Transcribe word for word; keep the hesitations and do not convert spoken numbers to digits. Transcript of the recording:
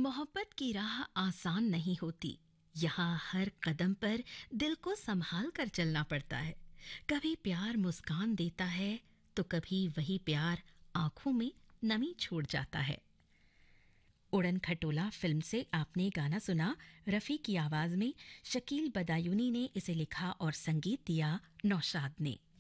मोहब्बत की राह आसान नहीं होती। यहाँ हर कदम पर दिल को संभाल कर चलना पड़ता है। कभी प्यार मुस्कान देता है तो कभी वही प्यार आंखों में नमी छोड़ जाता है। उड़न खटोला फिल्म से आपने गाना सुना। रफ़ी की आवाज में शकील बदायूनी ने इसे लिखा और संगीत दिया नौशाद ने।